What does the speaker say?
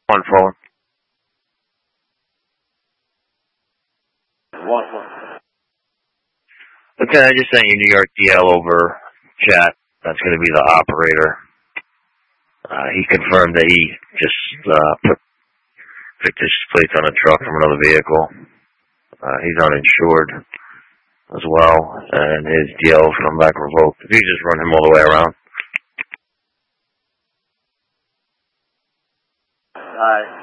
One phone. Lieutenant, I just sent you New York DL over chat. That's going to be the operator. He confirmed that he just put fictitious plates on a truck from another vehicle. He's uninsured as well, and his DL will come back revoked. If you just run him all the way around. All right.